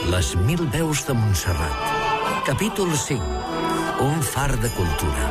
Les 1000 veus de Montserrat. Capítol 5. Un far de cultura.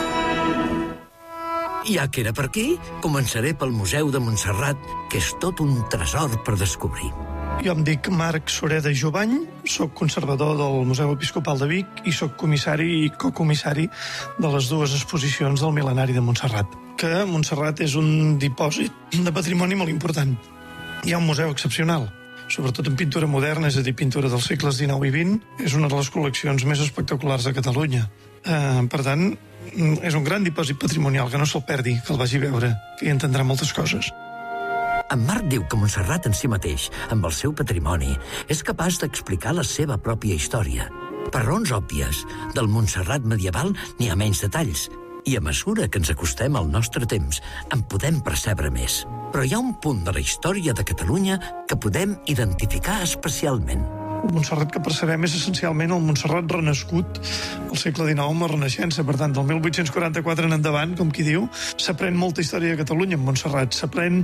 Ja que era per aquí, començaré pel Museu de Montserrat, que és tot un tresor per descobrir. Jo em dic Marc Sureda Jovany, soc conservador del Museu Episcopal de Vic i soc comissari i cocomissari de les dues exposicions del Mil·lenari de Montserrat, que Montserrat és un dipòsit de patrimoni molt important. Hi ha un museu excepcional, sobretot en pintura moderna, és a dir, pintura dels segles XIX i XX. És una de les col·leccions més espectaculars de Catalunya. Per tant, és un gran dipòsit patrimonial, que no se'l perdi, que el vagi a veure, que hi entendrà moltes coses. En Marc diu que Montserrat en si mateix, amb el seu patrimoni, és capaç d'explicar la seva pròpia història. Per raons òbvies, del Montserrat medieval n'hi ha menys detalls, i a mesura que ens acostem al nostre temps, en podem percebre més. Però hi ha un punt de la història de Catalunya que podem identificar especialment. El Montserrat que percebem és essencialment el Montserrat renascut al segle XIX amb la Renaixença. Per tant, del 1844 en endavant, com qui diu, s'aprèn molta història de Catalunya en Montserrat. S'aprèn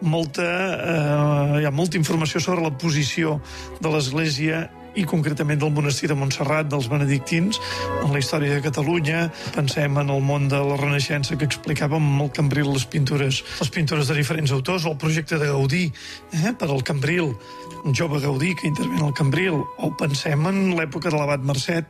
hi ha molta informació sobre la posició de l'Església i concretament del monestir de Montserrat, dels benedictins, en la història de Catalunya. Pensem en el món de la Renaixença, que explicàvem amb el Cambril les pintures de diferents autors, o el projecte de Gaudí per al Cambril, un jove Gaudí que intervé en el Cambril, o pensem en l'època de l'abat Marcet,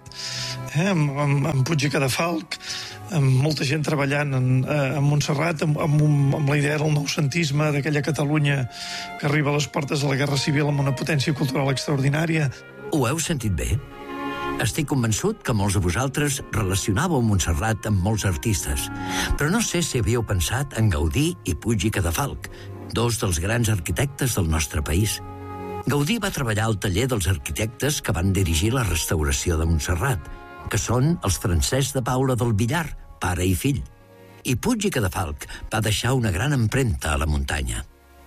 amb Puig i Cadafalch, amb molta gent treballant a Montserrat, amb la idea del noucentisme, d'aquella Catalunya que arriba a les portes de la Guerra Civil amb una potència cultural extraordinària. Ho heu sentit bé? Estic convençut que molts de vosaltres relacionàveu Montserrat amb molts artistes, però no sé si havíeu pensat en Gaudí i Puig i Cadafalch, dos dels grans arquitectes del nostre país. Gaudí va treballar al taller dels arquitectes que van dirigir la restauració de Montserrat, que són els Francesc de Paula del Villar, pare i fill. I Puig i Cadafalch va deixar una gran empremta a la muntanya.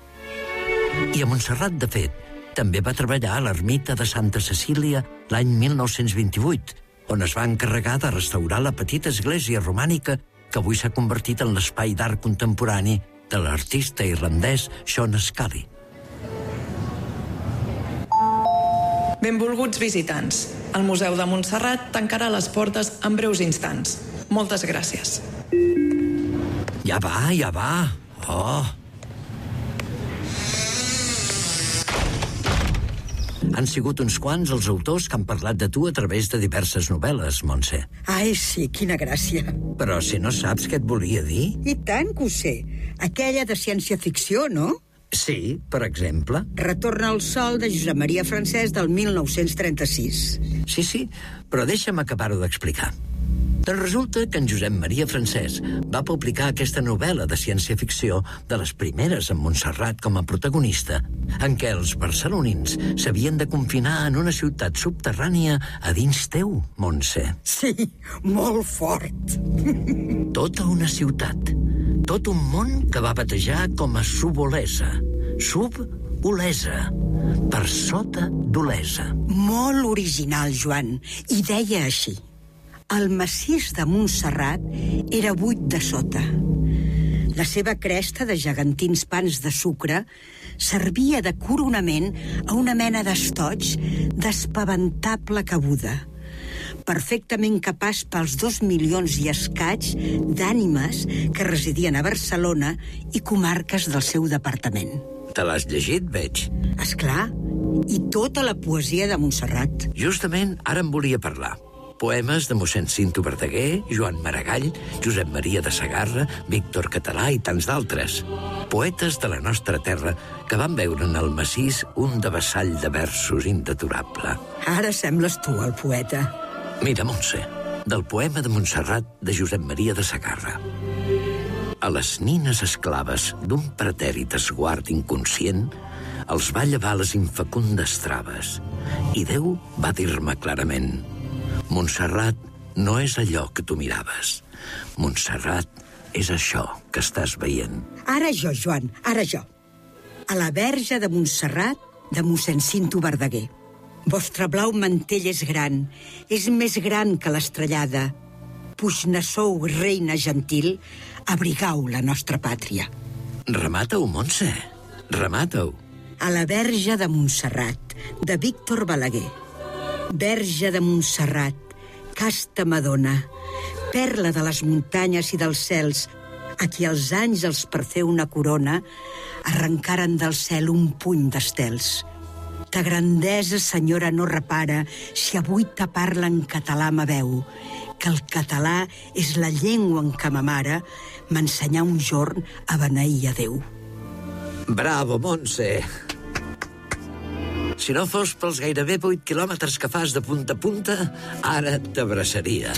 I a Montserrat, de fet, també va treballar a l'ermita de Santa Cecília l'any 1928, on es va encarregar de restaurar la petita església romànica que avui s'ha convertit en l'espai d'art contemporani de l'artista irlandès Sean Scully. Benvolguts visitants, el Museu de Montserrat tancarà les portes en breus instants. Moltes gràcies. Ja va. Oh! Han sigut uns quants els autors que han parlat de tu a través de diverses novel·les, Montse. Ai, sí, quina gràcia. Però si no saps què et volia dir... I tant que ho sé. Aquella de ciència-ficció, no? Sí, per exemple. Retorna al sol de Josep Maria Francesc del 1936. Sí, però deixa'm acabar-ho d'explicar. Doncs resulta que en Josep Maria Francesc va publicar aquesta novel·la de ciència-ficció de les primeres amb Montserrat com a protagonista, en què els barcelonins s'havien de confinar en una ciutat subterrània a dins teu, Montse. Sí, molt fort. Tota una ciutat, tot un món que va batejar com a Sub-Olesa. Sub-Olesa, per sota d'Olesa. Molt original, Joan, i deia així. El massís de Montserrat era buit de sota. La seva cresta de gegantins pans de sucre servia de coronament a una mena d'estoig d'espaventable cabuda, perfectament capaç pels 2 milions i escaig d'ànimes que residien a Barcelona i comarques del seu departament. Te l'has llegit, veig. Esclar, i tota la poesia de Montserrat. Justament ara en volia parlar. Poemes de mossèn Cinto Verdaguer, Joan Maragall, Josep Maria de Sagarra, Víctor Català i tants d'altres. Poetes de la nostra terra que van veure en el massís un devessall de versos indeturable. Ara sembles tu, el poeta. Mira, Montse, del poema de Montserrat de Josep Maria de Sagarra. A les nines esclaves d'un pretèrit esguard inconscient els va llevar les infecundes traves i Déu va dir-me clarament: Montserrat no és allò que tu miraves. Montserrat és això que estàs veient. Ara jo, Joan, ara jo. A la Verge de Montserrat, de mossèn Cinto Verdaguer. Vostre blau mantell és més gran que l'estrellada. Puix-ne-sou, reina gentil, abrigau la nostra pàtria. Remata-ho, Montse, remata-ho. A la Verge de Montserrat, de Víctor Balaguer. Verge de Montserrat, casta Madonna, perla de les muntanyes i dels cels, a qui els àngels per fer una corona arrencaren del cel un puny d'estels. Ta grandesa, senyora, no repara si avui te parla en català ma veu, que el català és la llengua en què ma mare m'ensenyà un jorn a beneir a Déu. Bravo, Montse! Si no fos pels gairebé 8 quilòmetres que fas de punta a punta, ara t'abraçaria.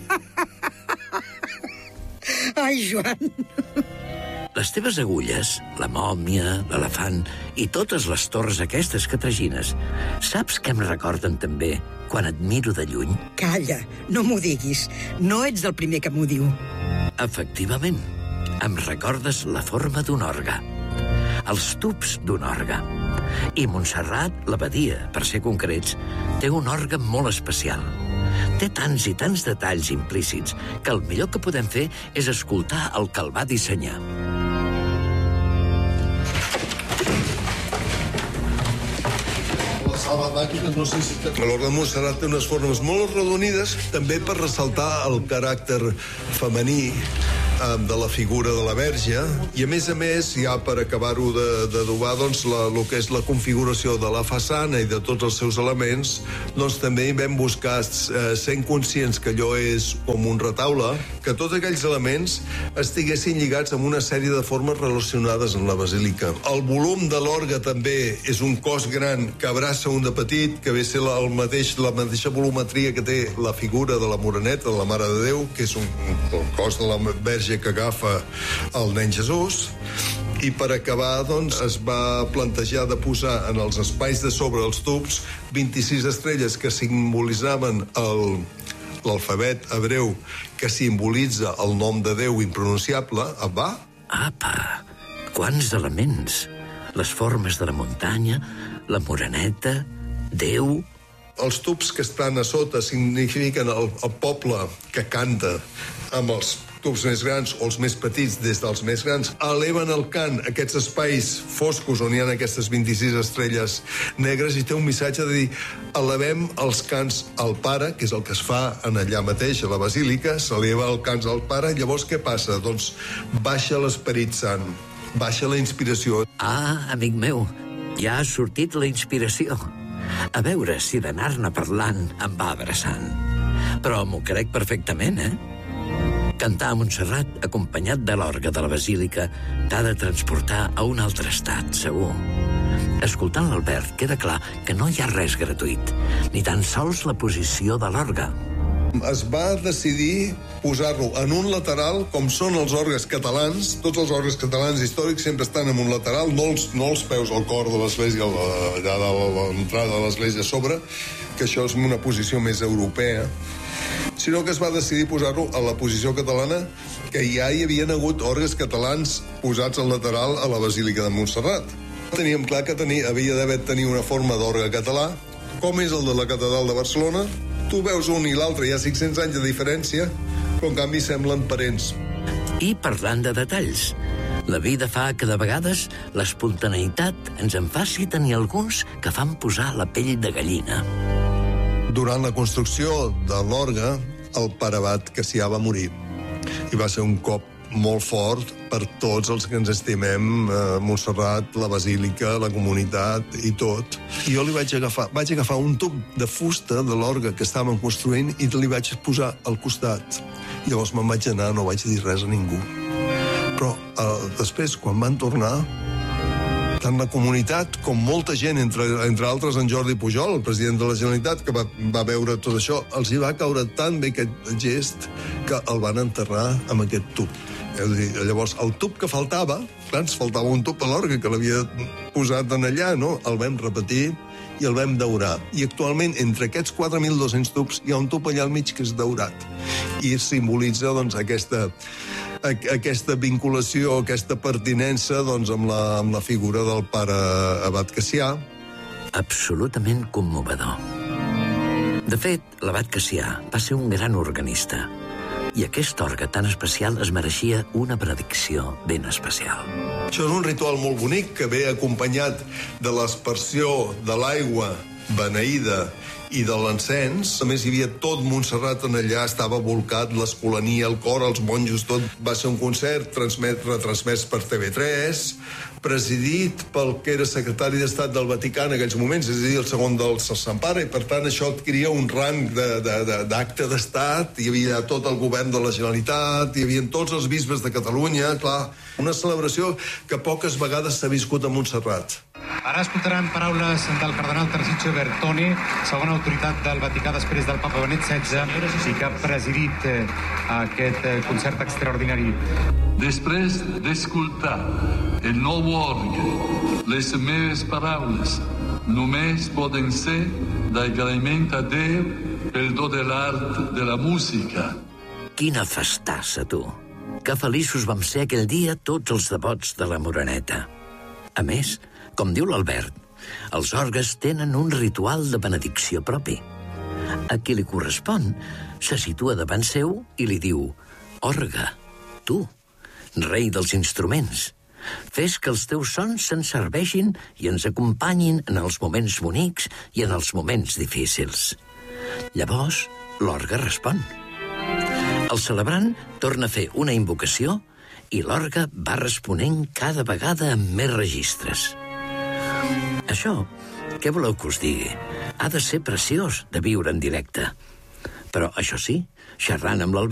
Ai, Joan! Les teves agulles, la mòmia, l'elefant i totes les torres aquestes que tragines, saps què em recorden també quan et miro de lluny? Calla, no m'ho diguis. No ets el primer que m'ho diu. Efectivament, em recordes la forma d'un orgue, els tubs d'un orgue. I Montserrat, l'abadia, per ser concrets, té un orgue molt especial. Té tants i tants detalls implícits que el millor que podem fer és escoltar el que el va dissenyar. L'orgue de Montserrat té unes formes molt arrodonides, també per ressaltar el caràcter femení de la figura de la Verge, i a més, ja per acabar-ho d'adobar, doncs, el que és la configuració de la façana i de tots els seus elements, doncs també hi vam buscar, sent conscients que allò és com un retaule, que tots aquells elements estiguessin lligats amb una sèrie de formes relacionades amb la basílica. El volum de l'orgue també és un cos gran que abraça un de petit, que ve a ser la mateixa volumetria que té la figura de la Moreneta, de la Mare de Déu, que és el cos de la Verge que agafa el nen Jesús. I per acabar, doncs, es va plantejar de posar en els espais de sobre els tubs 26 estrelles que simbolitzaven l'alfabet hebreu, que simbolitza el nom de Déu impronunciable, Abba. Apa, quants elements! Les formes de la muntanya, la Moreneta, Déu... Els tubs que estan a sota signifiquen el poble que canta, amb els tubs més grans o els més petits des dels més grans, eleven el cant a aquests espais foscos on hi ha aquestes 26 estrelles negres, i té un missatge de dir: elevem els cants al Pare, que és el que es fa en allà mateix, a la basílica, s'eleva el cants al Pare. Llavors què passa? Doncs baixa l'Esperit Sant, baixa la inspiració. Ah, amic meu, ja ha sortit la inspiració. A veure si d'anar-ne parlant em va abraçant. Però m'ho crec perfectament, Cantar a Montserrat, acompanyat de l'orgue de la basílica, t'ha de transportar a un altre estat, segur. Escoltant l'Albert, queda clar que no hi ha res gratuït, ni tan sols la posició de l'orgue. Es va decidir posar-lo en un lateral, com són els orgues catalans. Tots els orgues catalans històrics sempre estan en un lateral, no els peus al cor de l'església, allà de l'entrada de l'església a sobre, que això és una posició més europea, sinó que es va decidir posar-lo a la posició catalana, que ja hi havien hagut orgues catalans posats al lateral a la Basílica de Montserrat. Teníem clar que havia d'haver tenir una forma d'orgue català, com és el de la Catedral de Barcelona. Tu veus un i l'altre, hi ha 500 anys de diferència, però en canvi semblen parents. I parlant de detalls, la vida fa que de vegades l'espontaneïtat ens en faci tenir alguns que fan posar la pell de gallina. Durant la construcció de l'orgue, el pare abat Cassià va morir. I va ser un cop molt fort per tots els que ens estimem, Montserrat, la basílica, la comunitat i tot. I jo vaig agafar un tub de fusta de l'orgue que estàvem construint i li vaig posar al costat. Llavors me'n vaig anar, no vaig dir res a ningú. Però després, quan van tornar, tant la comunitat com molta gent, entre altres en Jordi Pujol, el president de la Generalitat, que va veure tot això, els hi va caure tan bé aquest gest que el van enterrar amb aquest tub. Llavors, el tub que faltava, clar, ens faltava un tub a l'orgue que l'havia posat en allà, no? El vam repetir i el vam daurar. I actualment, entre aquests 4.200 tubs, hi ha un tub allà al mig que és daurat. I simbolitza, doncs, aquesta vinculació, aquesta pertinença, doncs, amb la figura del pare abat Cassià. Absolutament commovedor. De fet, l'abat Cassià va ser un gran organista. I aquest orgue tan especial es mereixia una benedicció ben especial. Això és un ritual molt bonic que ve acompanyat de l'aspersió de l'aigua beneïda i de l'encens. A més, hi havia tot Montserrat en allà, estava volcat, l'escolania, el cor, els monjos, tot. Va ser un concert retransmès per TV3, presidit pel que era secretari d'Estat del Vaticà en aquells moments, és a dir, el segon del Sant Pare, i per tant això adquiria un rang d'acte d'Estat. Hi havia tot el govern de la Generalitat, hi havia tots els bisbes de Catalunya, clar, una celebració que poques vegades s'ha viscut a Montserrat. Ara escoltaran paraules del cardenal Tarcisio Bertone, segona autoritat del Vaticà després del Papa Benet XVI i que ha presidit aquest concert extraordinari. Després d'escoltar el nou orgue, les meves paraules només poden ser d'agraïment a Déu pel do de l'art de la música. Quina festassa, tu! Que feliços vam ser aquell dia tots els devots de la Moreneta. A més, com diu l'Albert, els orgues tenen un ritual de benedicció propi. A qui li correspon, se situa davant seu i li diu: orgue, tu, rei dels instruments, fes que els teus sons se'n serveixin i ens acompanyin en els moments bonics i en els moments difícils. Llavors, l'orgue respon. El celebrant torna a fer una invocació i l'orgue va responent cada vegada amb més registres. Això, què voleu que us digui? Ha de ser preciós de viure en directe. Però, això sí, xerrant amb l'Albert,